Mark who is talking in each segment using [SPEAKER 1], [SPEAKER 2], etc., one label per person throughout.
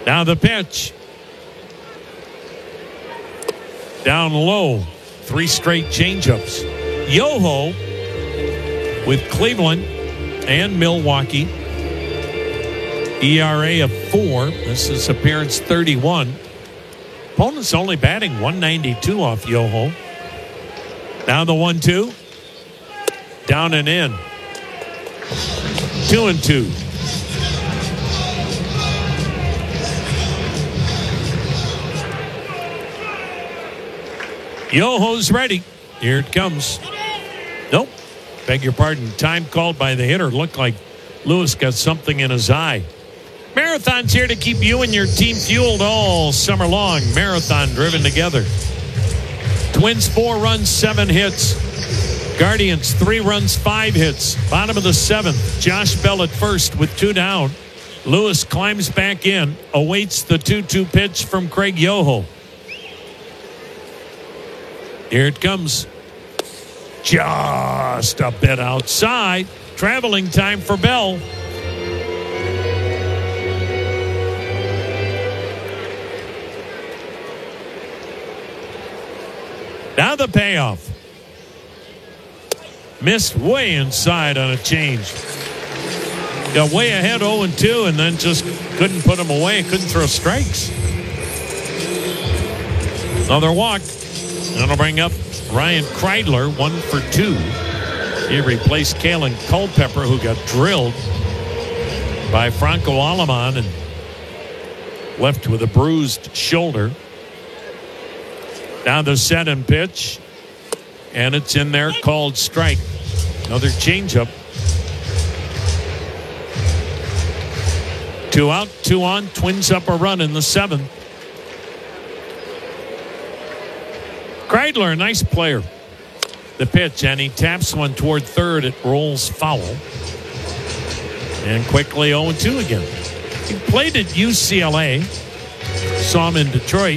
[SPEAKER 1] Now the pitch. Down low. 3 straight changeups. Yoho with Cleveland and Milwaukee. ERA of 4. This is appearance 31. Opponent's only batting 192 off Yoho. Now the 1-2. Down and in. 2-2. Yoho's ready. Here it comes. Nope. Beg your pardon. Time called by the hitter. Looked like Lewis got something in his eye. Marathon's here to keep you and your team fueled all summer long. Marathon driven together. Twins 4 runs, 7 hits. Guardians 3 runs, 5 hits. Bottom of the 7th. Josh Bell at first with 2 down. Lewis climbs back in. Awaits the 2-2 pitch from Craig Yoho. Here it comes. Just a bit outside. Traveling time for Bell. Now the payoff. Missed way inside on a change. Got way ahead 0-2 and then just couldn't put him away. Couldn't throw strikes. Another walk. That'll bring up Ryan Kreidler, 1 for 2. He replaced Kalen Culpepper, who got drilled by Franco Aleman and left with a bruised shoulder. Now the set and pitch. And it's in there, called strike. Another changeup. 2 out, 2 on. Twins up a run in the 7th. Kreidler, a nice player. The pitch, and he taps one toward third. It rolls foul. And quickly 0-2 again. He played at UCLA. Saw him in Detroit.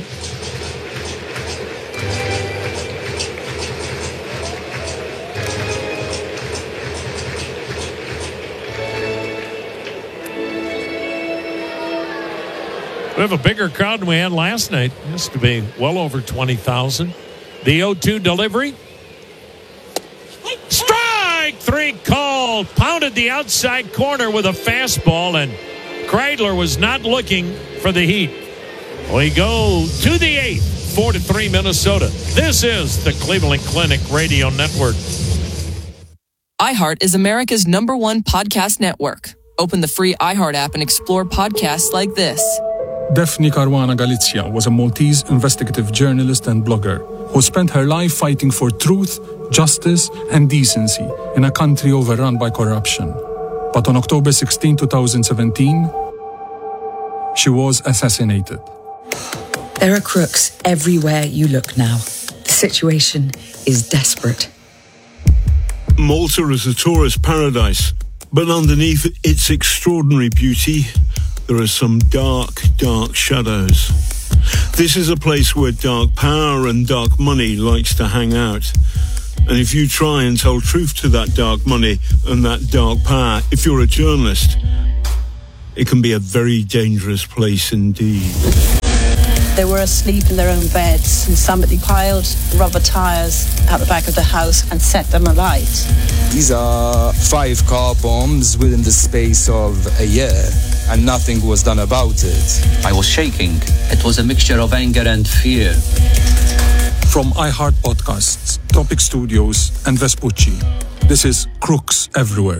[SPEAKER 1] We have a bigger crowd than we had last night. It used to be well over 20,000. The 0-2 delivery. Strike 3 called. Pounded the outside corner with a fastball, and Kreidler was not looking for the heat. We go to the 8th. 4-3 Minnesota. This is the Cleveland Clinic Radio Network.
[SPEAKER 2] iHeart is America's #1 podcast network. Open the free iHeart app and explore podcasts like this.
[SPEAKER 3] Daphne Caruana Galizia was a Maltese investigative journalist and blogger who spent her life fighting for truth, justice, and decency in a country overrun by corruption. But on October 16, 2017, she was assassinated.
[SPEAKER 4] There are crooks everywhere you look now. The situation is desperate.
[SPEAKER 5] Malta is a tourist paradise, but underneath its extraordinary beauty, there are some dark, dark shadows. This is a place where dark power and dark money likes to hang out. And if you try and tell truth to that dark money and that dark power, if you're a journalist, it can be a very dangerous place indeed.
[SPEAKER 6] They were asleep in their own beds, and somebody piled rubber tires out the back of the house and set them alight.
[SPEAKER 7] These are 5 car bombs within the space of a year, and nothing was done about it.
[SPEAKER 8] I was shaking. It was a mixture of anger and fear.
[SPEAKER 3] From iHeart Podcasts, Topic Studios, and Vespucci, this is Crooks Everywhere.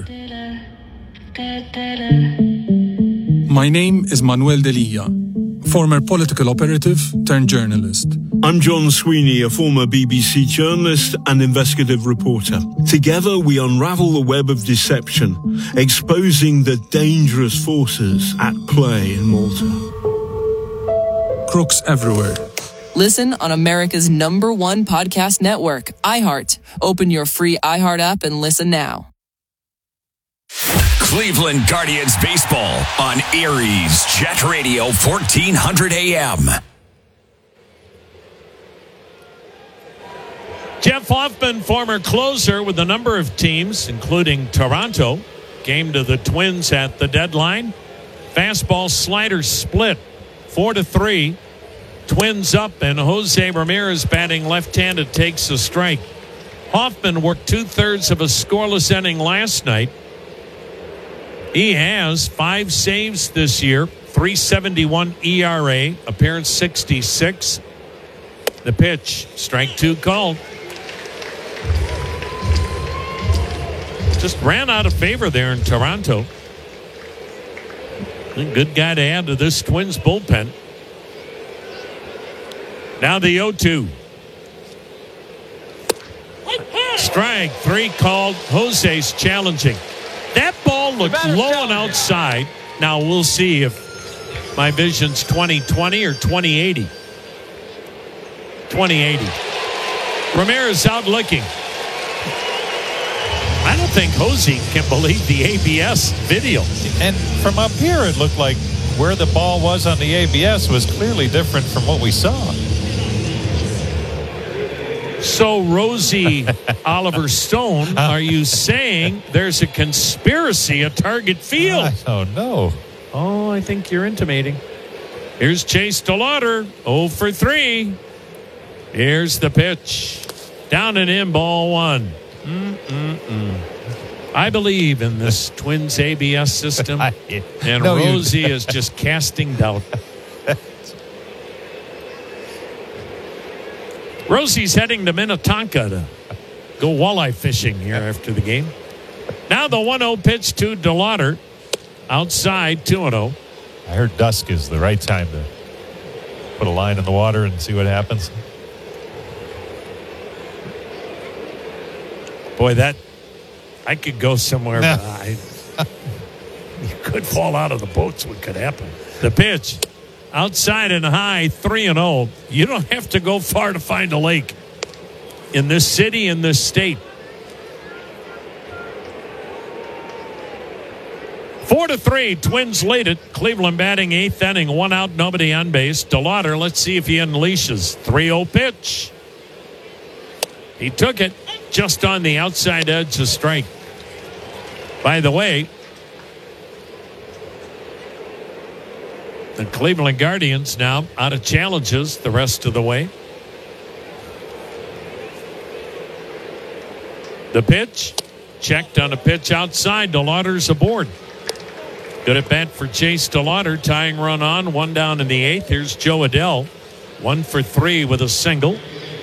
[SPEAKER 3] My name is Manuel Delia, former political operative turned journalist.
[SPEAKER 5] I'm John Sweeney, a former BBC journalist and investigative reporter. Together we unravel the web of deception, exposing the dangerous forces at play in Malta.
[SPEAKER 3] Crooks Everywhere.
[SPEAKER 2] Listen on America's #1 podcast network, iHeart. Open your free iHeart app and listen now.
[SPEAKER 9] Cleveland Guardians baseball on Aries Jet Radio 1400 AM.
[SPEAKER 1] Jeff Hoffman, former closer with a number of teams, including Toronto, came to the Twins at the deadline. Fastball slider split. 4-3. Twins up, and Jose Ramirez batting left-handed takes a strike. Hoffman worked 2/3 of a scoreless inning last night. He has 5 saves this year, 3.71 ERA, appearance 66. The pitch, strike 2 called. Just ran out of favor there in Toronto. A good guy to add to this Twins bullpen. Now the 0-2. Strike 3 called. Jose's challenging. That ball looked low and outside. Now we'll see if my vision's 20/20 or 20/80. 20/80. Ramirez out looking. I don't think Jose can believe the ABS video.
[SPEAKER 10] And from up here, it looked like where the ball was on the ABS was clearly different from what we saw.
[SPEAKER 1] So, Rosie Oliver Stone, are you saying there's a conspiracy at Target Field?
[SPEAKER 10] I don't know.
[SPEAKER 1] Oh, I think you're intimating. Here's Chase DeLauder, 0 for 3. Here's the pitch. Down and in, ball 1. I believe in this Twins ABS system, and
[SPEAKER 10] No,
[SPEAKER 1] Rosie is just casting doubt. Rosie's heading to Minnetonka to go walleye fishing here after the game. Now the 1-0 pitch to DeLauder. Outside, 2-0.
[SPEAKER 10] I heard dusk is the right time to put a line in the water and see what happens.
[SPEAKER 1] Boy, I could go somewhere, but you could fall out of the boats. What could happen? The pitch. Outside and high, 3-0. You don't have to go far to find a lake in this city, in this state. 4-3, Twins lead it. Cleveland batting 8th inning, 1 out, nobody on base. DeLauder, let's see if he unleashes. 3-0 pitch. He took it just on the outside edge of strike. By the way, the Cleveland Guardians now out of challenges the rest of the way. The pitch, checked on a pitch outside. DeLauder's aboard. Good at bat for Chase DeLauder. Tying run on, 1 down in the 8th. Here's Joe Adell, 1 for 3 with a single.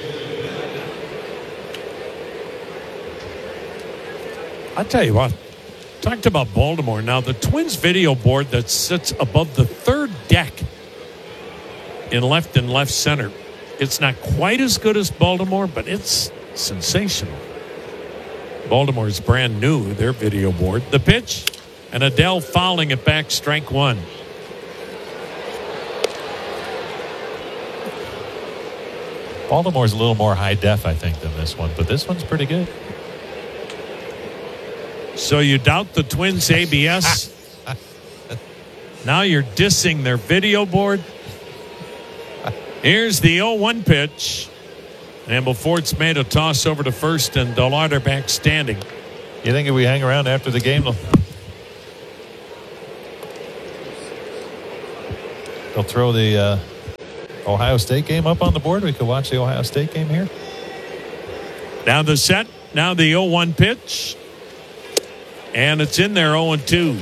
[SPEAKER 1] I'll tell you what. Talked about Baltimore. Now, the Twins video board that sits above the 3rd deck in left and left center. It's not quite as good as Baltimore, but it's sensational. Baltimore's brand new, their video board. The pitch, and Adell fouling it back, strike 1.
[SPEAKER 10] Baltimore's a little more high def, I think, than this one, but this one's pretty good.
[SPEAKER 1] So you doubt the Twins ABS? Now you're dissing their video board? Here's the 0-1 pitch. And before it's made a toss over to first and DeLauder back standing.
[SPEAKER 10] You think if we hang around after the game, they'll throw the Ohio State game up on the board? We could watch the Ohio State game here.
[SPEAKER 1] Now the set. Now the 0-1 pitch. And it's in there, 0-2.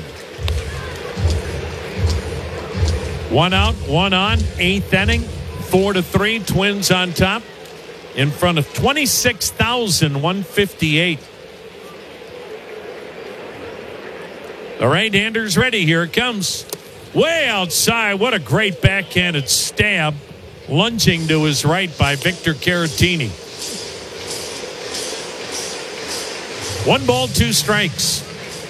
[SPEAKER 1] 1 out, 1 on, 8th inning, 4-3, Twins on top in front of 26,158. The right-hander's ready. Here it comes. Way outside. What a great backhanded stab. Lunging to his right by Victor Caratini. 1 ball, 2 strikes.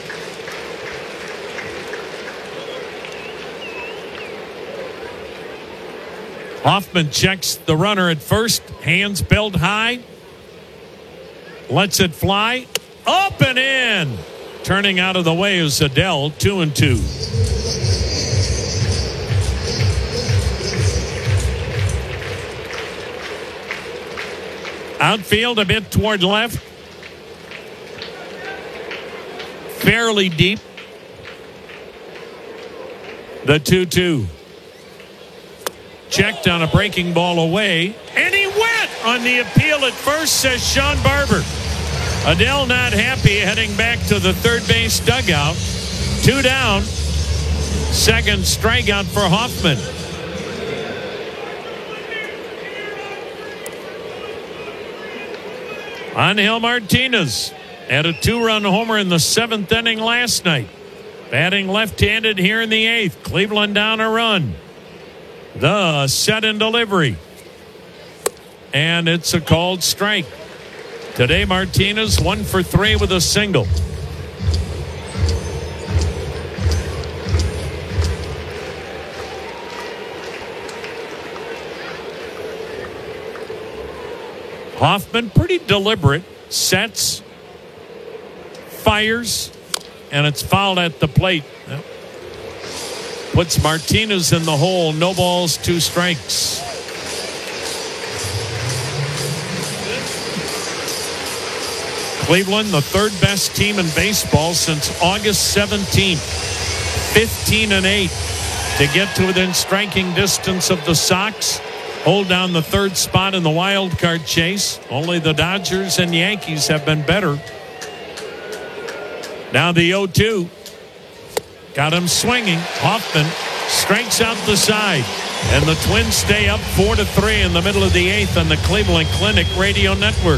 [SPEAKER 1] Hoffman checks the runner at first. Hands belt high. Lets it fly. Up and in. Turning out of the way is Adell, 2-2. Outfield a bit toward left. Fairly deep. The 2-2. checked on a breaking ball away, and he went on the appeal at first, says Sean Barber. Adele not happy, heading back to the third base dugout. 2 down. Second strikeout for Hoffman. Angel Martinez had a 2-run homer in the 7th inning last night. Batting left-handed here in the 8th. Cleveland down a run. The set and delivery. And it's a called strike. Today, Martinez 1 for 3 with a single. Hoffman, pretty deliberate, sets, fires, and it's fouled at the plate. Puts Martinez in the hole. No balls, 2 strikes. Cleveland, the 3rd best team in baseball since August 17th. 15-8 to get to within striking distance of the Sox. Hold down the 3rd spot in the wild card chase. Only the Dodgers and Yankees have been better. Now the 0-2. Got him swinging. Hoffman strikes out the side. And the Twins stay up 4-3 in the middle of the 8th on the Cleveland Clinic Radio Network.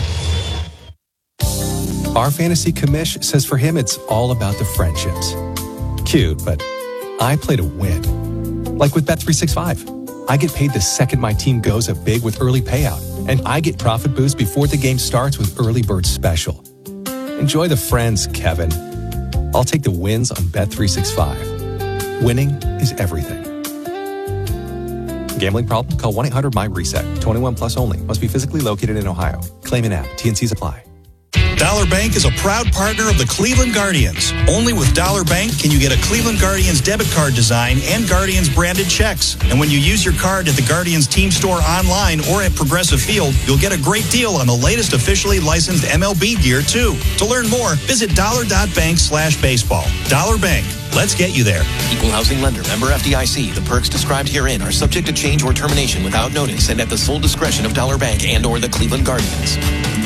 [SPEAKER 11] Our fantasy commish says for him it's all about the friendships. Cute, but I play to win. Like with Bet365. I get paid the second my team goes up big with early payout. And I get profit boost before the game starts with Early Bird Special. Enjoy the friends, Kevin. I'll take the wins on Bet365. Winning is everything. Gambling problem? Call 1-800-MY-RESET. 21 plus only. Must be physically located in Ohio. Claim an app. T&Cs apply.
[SPEAKER 12] Dollar Bank is a proud partner of the Cleveland Guardians. Only with Dollar Bank can you get a Cleveland Guardians debit card design and Guardians branded checks. And when you use your card at the Guardians team store online or at Progressive Field, you'll get a great deal on the latest officially licensed MLB gear, too. To learn more, visit dollar.bank/baseball. Dollar Bank. Let's get you there.
[SPEAKER 13] Equal housing lender. Member FDIC. The perks described herein are subject to change or termination without notice and at the sole discretion of Dollar Bank and or the Cleveland Guardians.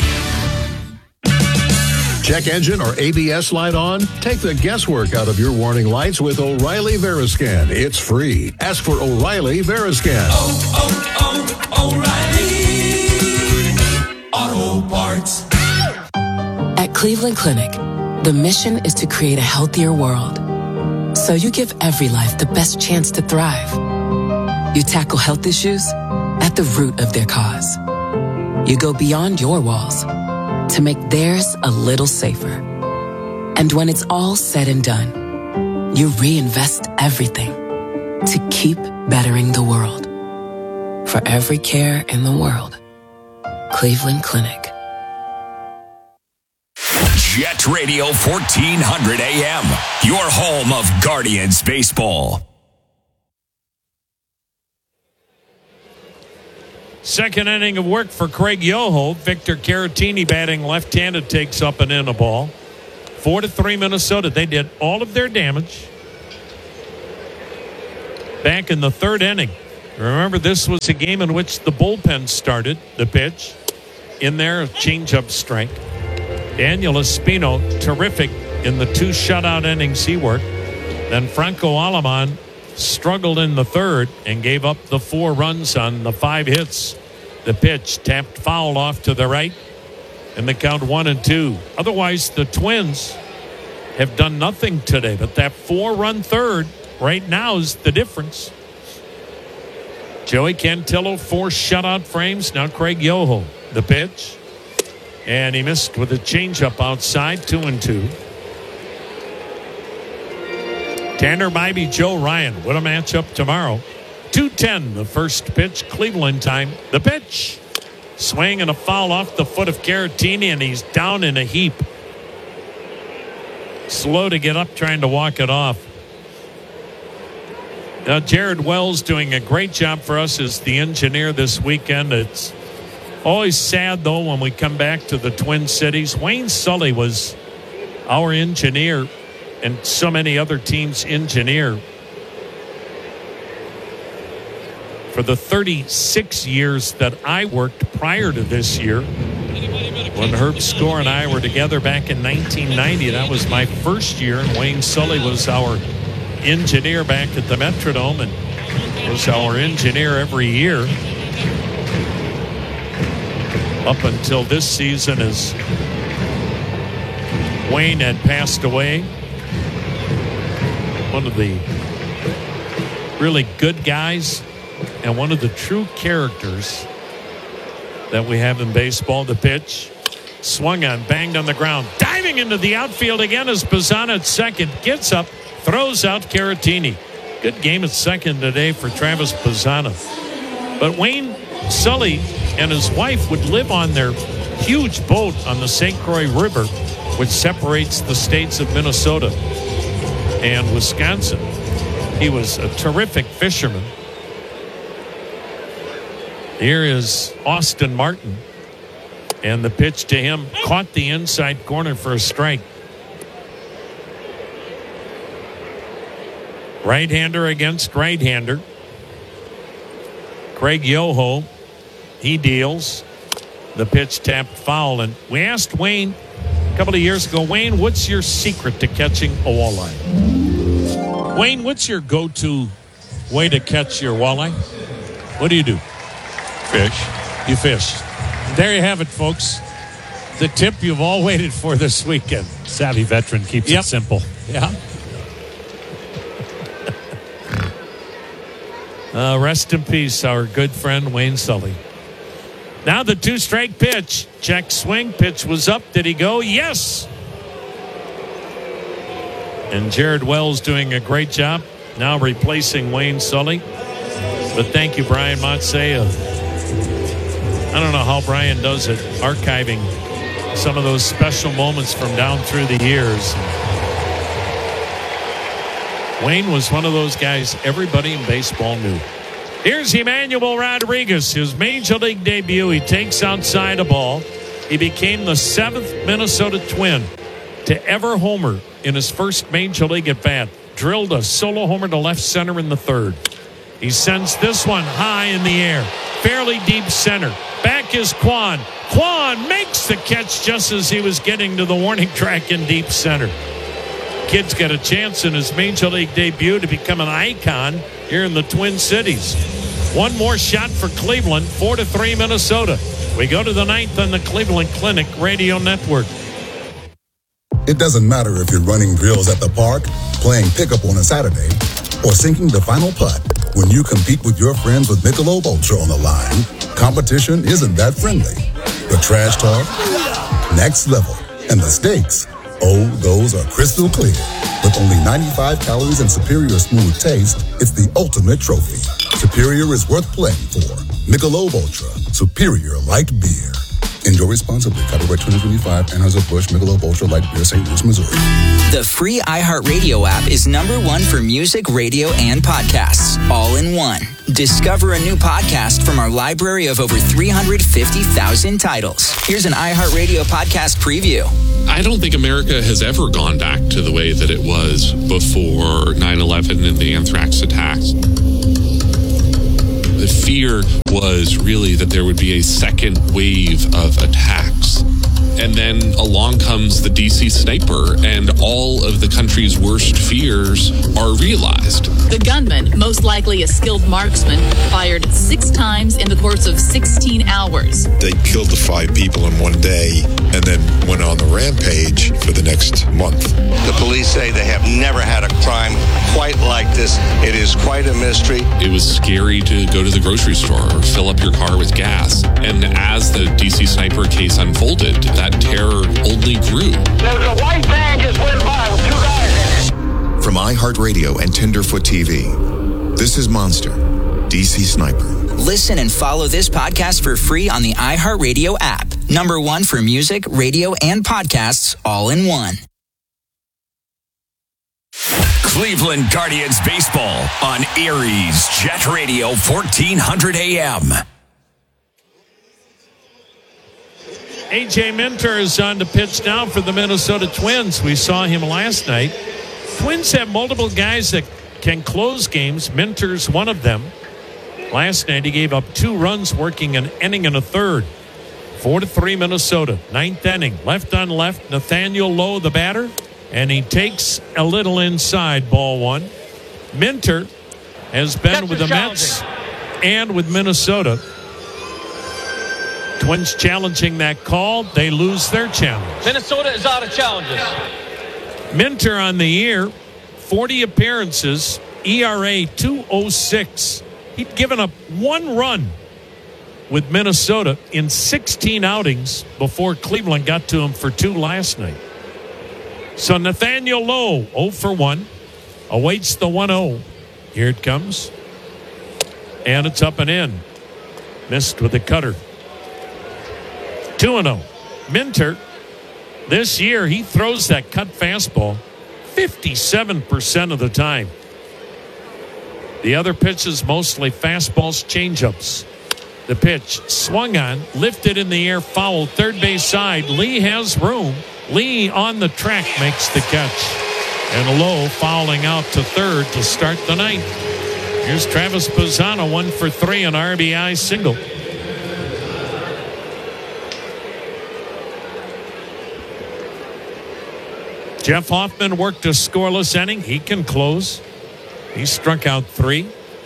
[SPEAKER 14] Check engine or ABS light on? Take the guesswork out of your warning lights with O'Reilly Veriscan. It's free. Ask for O'Reilly Veriscan.
[SPEAKER 15] O'Reilly Auto Parts.
[SPEAKER 16] At Cleveland Clinic, the mission is to create a healthier world. So you give every life the best chance to thrive. You tackle health issues at the root of their cause. You go beyond your walls to make theirs a little safer. And when it's all said and done, you reinvest everything to keep bettering the world. For every care in the world, Cleveland Clinic.
[SPEAKER 9] Jet Radio 1400 AM, your home of Guardians baseball.
[SPEAKER 1] Second inning of work for Craig Yoho. Victor Caratini batting left-handed takes up and in a ball. 4-3 Minnesota. They did all of their damage back in the 3rd inning. Remember, this was a game in which the bullpen started the pitch. In there, a changeup strike. Daniel Espino, terrific in the 2 shutout innings he worked. Then Franco Aleman struggled in the 3rd and gave up the 4 runs on the 5 hits. The pitch tapped foul off to the right, and the count 1-2. Otherwise, the Twins have done nothing today, but that 4-run 3rd right now is the difference. Joey Cantillo, 4 shutout frames. Now Craig Yoho, the pitch, and he missed with a changeup outside. 2-2. Tanner Bybee, Joe Ryan. What a matchup tomorrow. 2:10, the first pitch, Cleveland time. The pitch. Swing and a foul off the foot of Caratini, and he's down in a heap. Slow to get up, trying to walk it off. Now, Jared Wells doing a great job for us as the engineer this weekend. It's always sad, though, when we come back to the Twin Cities. Wayne Sully was our engineer, and so many other teams' engineer. for the 36 years that I worked prior to this year. When Herb Score and I were together back in 1990, that was my first year, and Wayne Sully was our engineer back at the Metrodome and was our engineer every year up until this season, as Wayne had passed away. One of the really good guys and one of the true characters that we have in baseball. The pitch swung on, banged on the ground, diving into the outfield again as Pizzana at second gets up, throws out Caratini. Good game at second today for Travis Pizzana. But Wayne Sully and his wife would live on their huge boat on the St. Croix River, which separates the states of Minnesota and Wisconsin. He was a terrific fisherman. Here is Austin Martin, and the pitch to him caught the inside corner for a strike. Right-hander against right-hander. Craig Yoho, he deals. The pitch tapped foul, and we asked Wayne a couple of years ago, Wayne, what's your secret to catching a walleye? Wayne, what's your go-to way to catch your walleye? What do you do?
[SPEAKER 10] Fish.
[SPEAKER 1] You fish. There you have it, folks. The tip you've all waited for this weekend.
[SPEAKER 10] Savvy veteran keeps it simple.
[SPEAKER 1] Yeah. Rest in peace, our good friend Wayne Sully. Now the 2-strike pitch. Check swing. Pitch was up. Did he go? Yes. And Jared Wells doing a great job now replacing Wayne Sully. But thank you, Brian Motze. I don't know how Brian does it, archiving some of those special moments from down through the years. Wayne was one of those guys everybody in baseball knew. Here's Emmanuel Rodriguez, his Major League debut. He takes outside a ball. He became the 7th Minnesota Twin to ever homer in his first Major League at-bat. Drilled a solo homer to left center in the 3rd. He sends this one high in the air, fairly deep center. Back is Kwan. Kwan makes the catch just as he was getting to the warning track in deep center. Kid's got a chance in his Major League debut to become an icon here in the Twin Cities. One more shot for Cleveland, 4-3 Minnesota. We go to the 9th on the Cleveland Clinic Radio Network.
[SPEAKER 17] It doesn't matter if you're running drills at the park, playing pickup on a Saturday, or sinking the final putt. When you compete with your friends with Michelob Ultra on the line, competition isn't that friendly. The trash talk, next level, and the stakes, oh, those are crystal clear. With only 95 calories and superior smooth taste, it's the ultimate trophy. Superior is worth playing for. Michelob Ultra, superior light beer. Enjoy responsibly. Copyright 2025, Anheuser-Busch, Michelob Ultra Light Beer, St. Louis, Missouri.
[SPEAKER 18] The free iHeartRadio app is #1 for music, radio, and podcasts, all in one. Discover a new podcast from our library of over 350,000 titles. Here's an iHeartRadio podcast preview.
[SPEAKER 19] I don't think America has ever gone back to the way that it was before 9/11 and the anthrax attacks. The fear was really that there would be a second wave of attacks. And then along comes the DC sniper, and all of the country's worst fears are realized.
[SPEAKER 20] The gunman, most likely a skilled marksman, fired 6 times in the course of 16 hours.
[SPEAKER 21] They killed the 5 people in one day and then went on the rampage for the next month.
[SPEAKER 22] The police say they have never had a crime quite like this. It is quite a mystery.
[SPEAKER 19] It was scary to go to the grocery store or fill up your car with gas. And as the DC sniper case unfolded, that terror only grew.
[SPEAKER 22] There's a white van just went by with 2 guys in it.
[SPEAKER 23] From iHeartRadio and Tenderfoot TV, this is Monster, DC Sniper.
[SPEAKER 18] Listen and follow this podcast for free on the iHeartRadio app. #1 for music, radio, and podcasts, all in one.
[SPEAKER 9] Cleveland Guardians baseball on Aries Jet Radio 1400 AM.
[SPEAKER 1] A.J. Minter is on the pitch now for the Minnesota Twins. We saw him last night. Twins have multiple guys that can close games. Minter's one of them. Last night he gave up 2 runs working an inning and a third. 4-3 Minnesota. 9th inning. Left on left. Nathaniel Lowe, the batter. And he takes a little inside, ball 1. Minter has been with the Mets and with Minnesota. Twins challenging that call. They lose their challenge.
[SPEAKER 4] Minnesota is out of challenges.
[SPEAKER 1] Minter on the year, 40 appearances, ERA 2.06. He'd given up 1 run with Minnesota in 16 outings before Cleveland got to him for 2 last night. So Nathaniel Lowe, 0 for 1, awaits the 1-0. Here it comes. And it's up and in. Missed with the cutter. 2-0. Minter, this year he throws that cut fastball 57% of the time. The other pitches mostly fastballs, changeups. The pitch swung on, lifted in the air, foul, third base side. Lee has room. Lee on the track makes the catch. And Lowe fouling out to third to start the 9th. Here's Travis Bazzana, 1 for 3, an RBI single. Jeff Hoffman worked a scoreless inning. He can close. He struck out 3.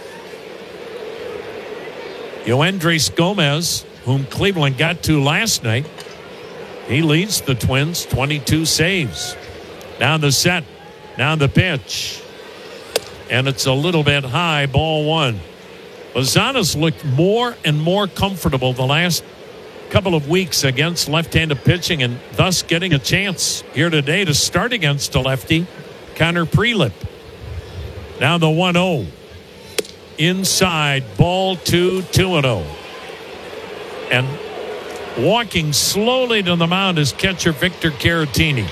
[SPEAKER 1] Yoendrys Gomez, whom Cleveland got to last night, he leads the Twins, 22 saves. Now the set. Now the pitch. And it's a little bit high, ball 1. Bazzana's looked more and more comfortable the last couple of weeks against left-handed pitching and thus getting a chance here today to start against a lefty, Connor Prelip. Now the 1-0. Inside, ball 2, 2-0. And walking slowly to the mound is catcher Victor Caratini.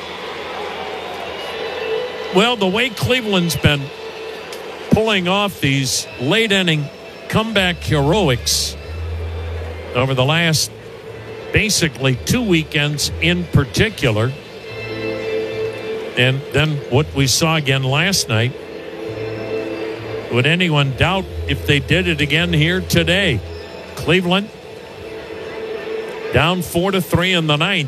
[SPEAKER 1] Well, the way Cleveland's been pulling off these late-inning comeback heroics over the last basically 2 weekends in particular, and then what we saw again last night, would anyone doubt if they did it again here today? Cleveland down 4-3 in the 9th.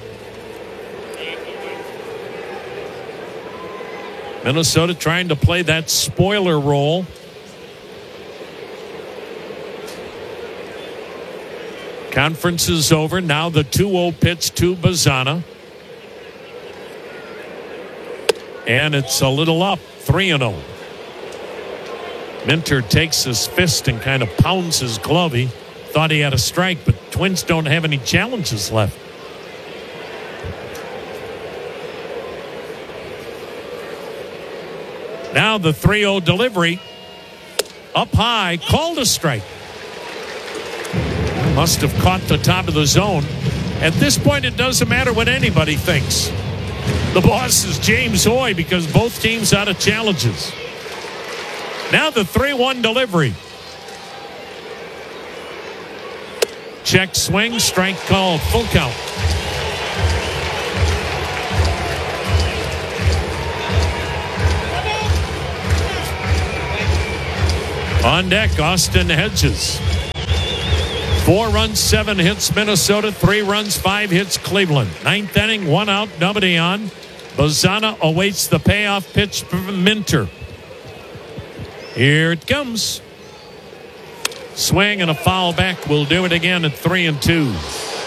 [SPEAKER 1] Minnesota trying to play that spoiler role. Conference is over. Now the 2-0 pitch to Bazzana. And it's a little up, 3-0. Minter takes his fist and kind of pounds his glove. He thought he had a strike, but Twins don't have any challenges left. Now the 3-0 delivery. Up high, called a strike. Must have caught the top of the zone. At this point, it doesn't matter what anybody thinks. The boss is James Hoy because both teams out of challenges. Now the 3-1 delivery. Check swing, strike called, full count. On deck, Austin Hedges. 4 runs, 7 hits, Minnesota. 3 runs, 5 hits, Cleveland. 9th inning, 1 out, nobody on. Bazzana awaits the payoff pitch from Minter. Here it comes. Swing and a foul back. We'll do it again at 3-2.